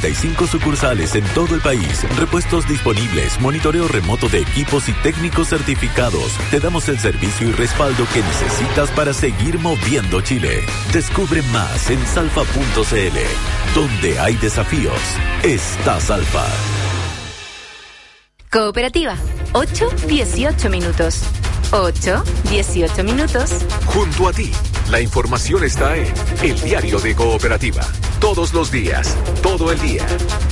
35 sucursales en todo el país, repuestos disponibles, monitoreo remoto de equipos y técnicos certificados. Te damos el servicio y respaldo que necesitas para seguir moviendo Chile. Descubre más en salfa.cl. Donde hay desafíos, está Salfa. Cooperativa, 8-18 minutos. 8-18 minutos. Junto a ti, la información está en El Diario de Cooperativa. Todos los días, todo el día.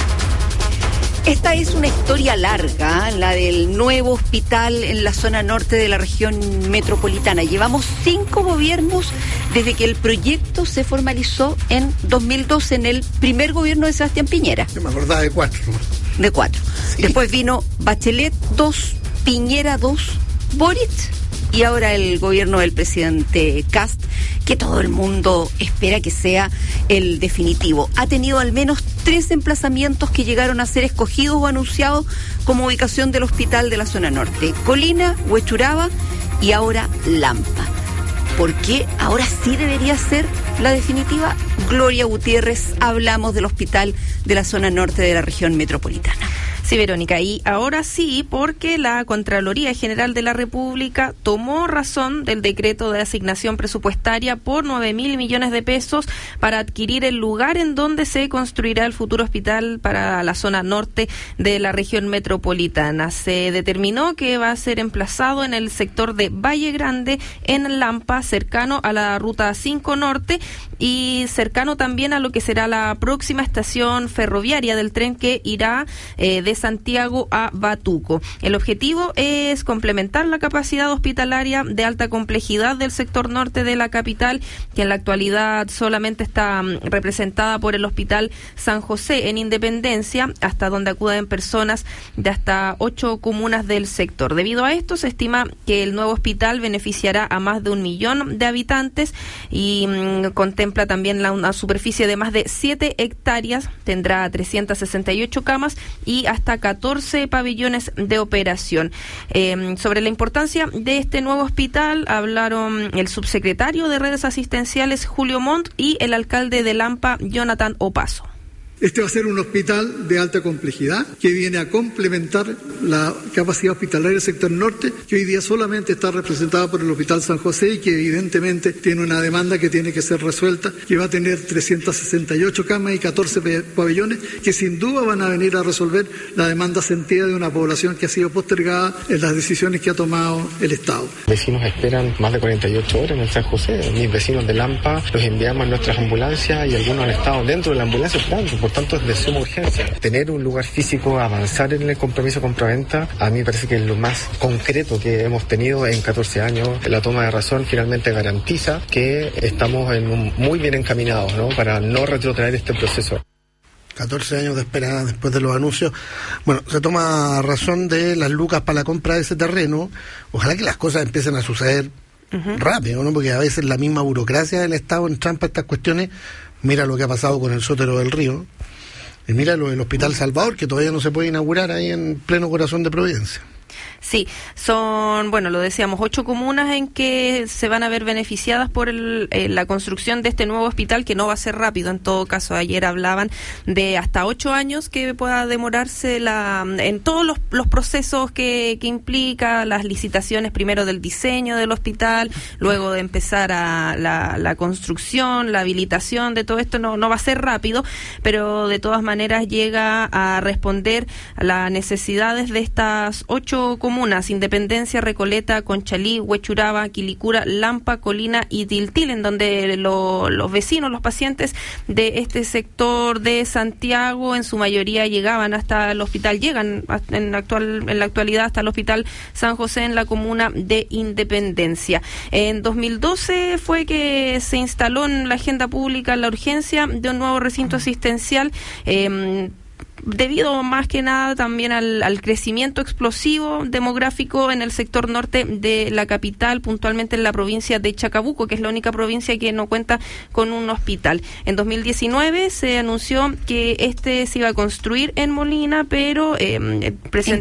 Esta es una historia larga, la del nuevo hospital en la zona norte de la región metropolitana. Llevamos 5 gobiernos desde que el proyecto se formalizó en 2012, en el primer gobierno de Sebastián Piñera. Yo me acordaba de 4. De 4. Sí. Después vino Bachelet 2, Piñera 2, Boric y ahora el gobierno del presidente Kast, que todo el mundo espera que sea el definitivo. Ha tenido al menos 3 emplazamientos que llegaron a ser escogidos o anunciados como ubicación del hospital de la zona norte: Colina, Huechuraba y ahora Lampa. ¿Por qué ahora sí debería ser la definitiva? Gloria Gutiérrez, hablamos del hospital de la zona norte de la región metropolitana. Sí, Verónica, y ahora sí, porque la Contraloría General de la República tomó razón del decreto de asignación presupuestaria por 9.000 millones de pesos para adquirir el lugar en donde se construirá el futuro hospital para la zona norte de la región metropolitana. Se determinó que va a ser emplazado en el sector de Valle Grande, en Lampa, cercano a la Ruta 5 Norte y cercano también a lo que será la próxima estación ferroviaria del tren que irá de Santiago a Batuco. El objetivo es complementar la capacidad hospitalaria de alta complejidad del sector norte de la capital, que en la actualidad solamente está representada por el Hospital San José en Independencia, hasta donde acuden personas de hasta 8 comunas del sector. Debido a esto, se estima que el nuevo hospital beneficiará a más de 1 millón de habitantes y contempla también una superficie de más de 7 hectáreas, tendrá 368 camas y hasta 14 pabellones de operación. Sobre la importancia de este nuevo hospital hablaron el subsecretario de Redes Asistenciales, Julio Montt, y el alcalde de Lampa, Jonathan Opaso. Este va a ser un hospital de alta complejidad que viene a complementar la capacidad hospitalaria del sector norte, que hoy día solamente está representada por el Hospital San José y que evidentemente tiene una demanda que tiene que ser resuelta, que va a tener 368 camas y 14 pabellones, que sin duda van a venir a resolver la demanda sentida de una población que ha sido postergada en las decisiones que ha tomado el Estado. Vecinos esperan más de 48 horas en el San José. Mis vecinos de Lampa los enviamos en nuestras ambulancias y algunos han estado dentro de la ambulancia esperando. Por tanto, es de suma urgencia. Tener un lugar físico, avanzar en el compromiso compraventa, a mí me parece que es lo más concreto que hemos tenido en 14 años. La toma de razón finalmente garantiza que estamos muy bien encaminados, ¿no?, para no retrotraer este proceso. 14 años de espera después de los anuncios. Bueno, se toma razón de las lucas para la compra de ese terreno. Ojalá que las cosas empiecen a suceder rápido, ¿no? Porque a veces la misma burocracia del Estado entrampa estas cuestiones. Mira lo que ha pasado con el Sótero del Río. Y mira lo del Hospital Salvador, que todavía no se puede inaugurar ahí en pleno corazón de Providencia. Sí, son, bueno, lo decíamos, 8 comunas en que se van a ver beneficiadas por la construcción de este nuevo hospital, que no va a ser rápido. En todo caso, ayer hablaban de hasta 8 años que pueda demorarse en todos los procesos que implica las licitaciones, primero del diseño del hospital, luego de empezar la construcción, la habilitación de todo esto. No va a ser rápido, pero de todas maneras llega a responder a las necesidades de estas 8 comunas: Independencia, Recoleta, Conchalí, Huechuraba, Quilicura, Lampa, Colina y Tiltil, en donde los vecinos, los pacientes de este sector de Santiago en su mayoría llegan en la actualidad hasta el Hospital San José en la comuna de Independencia. En 2012 fue que se instaló en la agenda pública la urgencia de un nuevo recinto asistencial debido más que nada también al crecimiento explosivo demográfico en el sector norte de la capital, puntualmente en la provincia de Chacabuco, que es la única provincia que no cuenta con un hospital. En 2019 se anunció que se iba a construir en Molina, pero en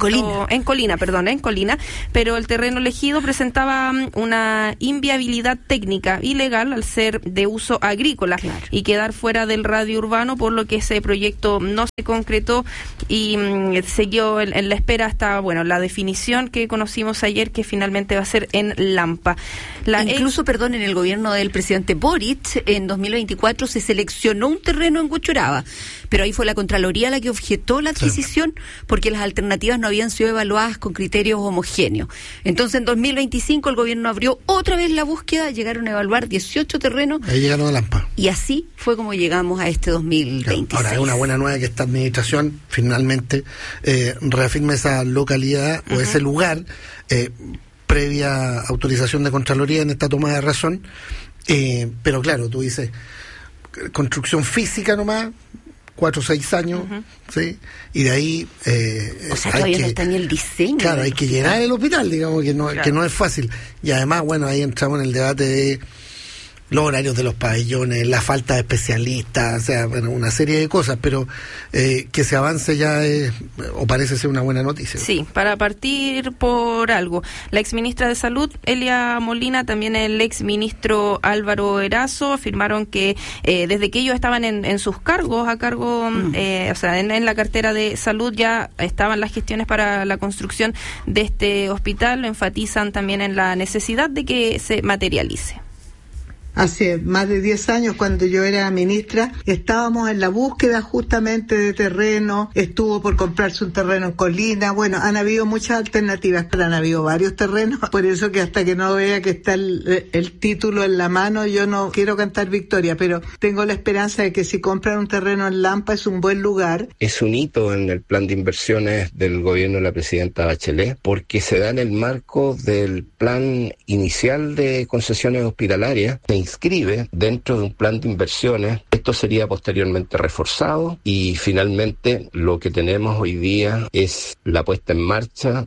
Colina, pero el terreno elegido presentaba una inviabilidad técnica ilegal al ser de uso agrícola y quedar fuera del radio urbano, por lo que ese proyecto no se concretó y siguió en la espera hasta la definición que conocimos ayer, que finalmente va a ser en Lampa. Incluso, en el gobierno del presidente Boric, en 2024 se seleccionó un terreno en Huechuraba, pero ahí fue la Contraloría la que objetó la adquisición porque las alternativas no habían sido evaluadas con criterios homogéneos. Entonces, en 2025 el gobierno abrió otra vez la búsqueda, llegaron a evaluar 18 terrenos. Ahí llegaron a Lampa. Y así fue como llegamos a este 2026. Ahora, es una buena nueva que esta administración finalmente reafirme esa localidad o ese lugar previa autorización de Contraloría en esta toma de razón. Pero claro, tú dices, construcción física nomás, 4 o 6 años, ¿sí? Y de ahí... todavía no está ni el diseño. Claro, hay que llenar el hospital, digamos, que no es fácil. Y además, ahí entramos en el debate de los horarios de los pabellones, la falta de especialistas, una serie de cosas, pero que se avance ya o parece ser una buena noticia. Sí, para partir por algo. La exministra de Salud, Elia Molina, también el exministro Álvaro Erazo, afirmaron que desde que ellos estaban en sus cargos, en la cartera de Salud, ya estaban las gestiones para la construcción de este hospital. Lo enfatizan también en la necesidad de que se materialice. Hace más de 10 años, cuando yo era ministra, estábamos en la búsqueda justamente de terreno. Estuvo por comprarse un terreno en Colina. Han habido muchas alternativas, pero han habido varios terrenos. Por eso que hasta que no vea que está el título en la mano, yo no quiero cantar victoria, pero tengo la esperanza de que si compran un terreno en Lampa es un buen lugar. Es un hito en el plan de inversiones del gobierno de la presidenta Bachelet, porque se da en el marco del plan inicial de concesiones hospitalarias. Se inscribe dentro de un plan de inversiones. Esto sería posteriormente reforzado y finalmente lo que tenemos hoy día es la puesta en marcha.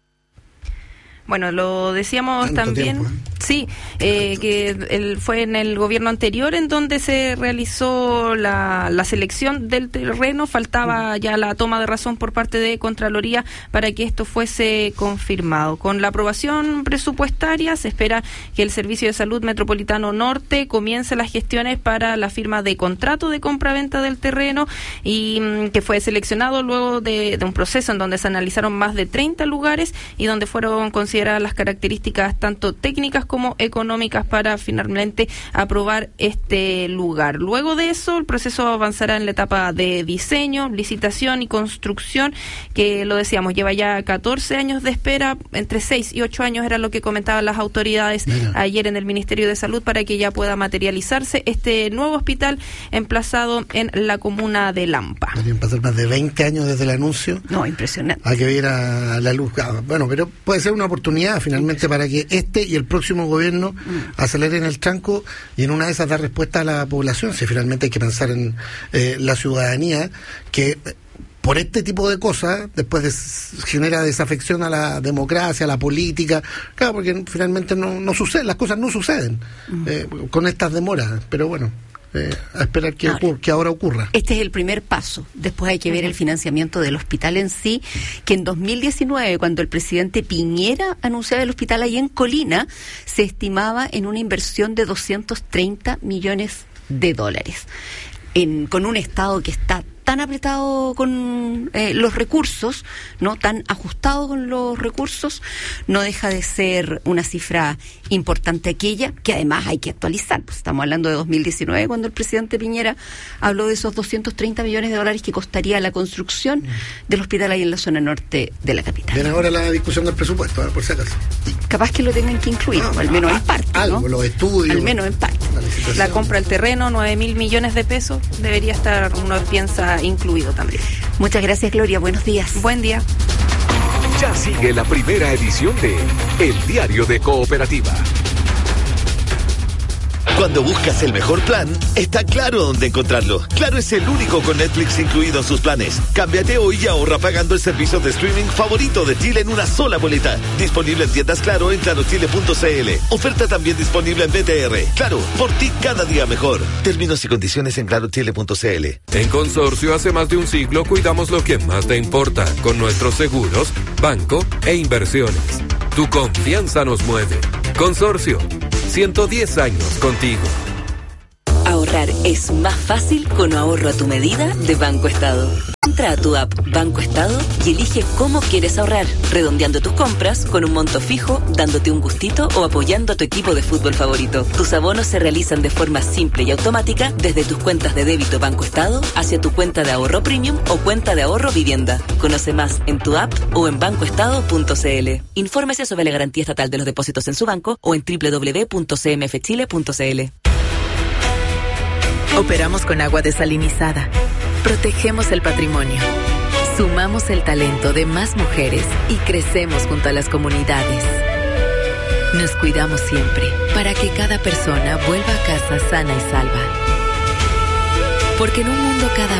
Bueno, lo decíamos también, sí, que fue en el gobierno anterior en donde se realizó la selección del terreno. Faltaba ya la toma de razón por parte de Contraloría para que esto fuese confirmado. Con la aprobación presupuestaria se espera que el Servicio de Salud Metropolitano Norte comience las gestiones para la firma de contrato de compra-venta del terreno y que fue seleccionado luego de un proceso en donde se analizaron más de 30 lugares y donde fueron consideradas las características tanto técnicas como económicas para finalmente aprobar este lugar. Luego de eso, el proceso avanzará en la etapa de diseño, licitación y construcción, que lo decíamos, lleva ya 14 años de espera, entre 6 y 8 años era lo que comentaban las autoridades ayer en el Ministerio de Salud para que ya pueda materializarse este nuevo hospital emplazado en la comuna de Lampa. Podrían pasar más de 20 años desde el anuncio. No, impresionante. Hay que ver a la luz. Bueno, pero puede ser una oportunidad finalmente para que este y el próximo gobierno aceleren el tranco y en una de esas dar respuesta a la población. Si finalmente hay que pensar en la ciudadanía que por este tipo de cosas después genera desafección a la democracia, a la política, claro, porque finalmente no sucede, las cosas no suceden con estas demoras, pero bueno, a esperar que ahora ocurra. Este es el primer paso. Después hay que ver el financiamiento del hospital en sí, que en 2019, cuando el presidente Piñera anunciaba el hospital ahí en Colina, se estimaba en una inversión de $230 millones, con un Estado que está tan apretado con los recursos, no tan ajustado con los recursos, no deja de ser una cifra importante aquella, que además hay que actualizar. Pues estamos hablando de 2019, cuando el presidente Piñera habló de esos $230 millones que costaría la construcción del hospital ahí en la zona norte de la capital. Viene ahora la discusión del presupuesto, por si acaso. Capaz que lo tengan que incluir, o al menos en parte, algo, ¿no? Los estudios. Al menos en parte. La compra del terreno, 9.000 millones de pesos, debería estar, uno piensa, incluido también. Muchas gracias, Gloria. Buenos días. Buen día. Ya sigue la primera edición de El Diario de Cooperativa. Cuando buscas el mejor plan, está Claro dónde encontrarlo. Claro es el único con Netflix incluido en sus planes. Cámbiate hoy y ahorra pagando el servicio de streaming favorito de Chile en una sola boleta. Disponible en tiendas Claro en clarochile.cl. Oferta también disponible en BTR. Claro, por ti cada día mejor. Términos y condiciones en clarochile.cl. En Consorcio hace más de un siglo cuidamos lo que más te importa con nuestros seguros, banco e inversiones. Tu confianza nos mueve. Consorcio, 110 años contigo. Ahorrar es más fácil con ahorro a tu medida de Banco Estado. Entra a tu app Banco Estado y elige cómo quieres ahorrar, redondeando tus compras con un monto fijo, dándote un gustito o apoyando a tu equipo de fútbol favorito. Tus abonos se realizan de forma simple y automática desde tus cuentas de débito Banco Estado hacia tu cuenta de ahorro premium o cuenta de ahorro vivienda. Conoce más en tu app o en bancoestado.cl. Infórmese sobre la garantía estatal de los depósitos en su banco o en www.cmfchile.cl. Operamos con agua desalinizada. Protegemos el patrimonio. Sumamos el talento de más mujeres y crecemos junto a las comunidades. Nos cuidamos siempre para que cada persona vuelva a casa sana y salva. Porque en un mundo cada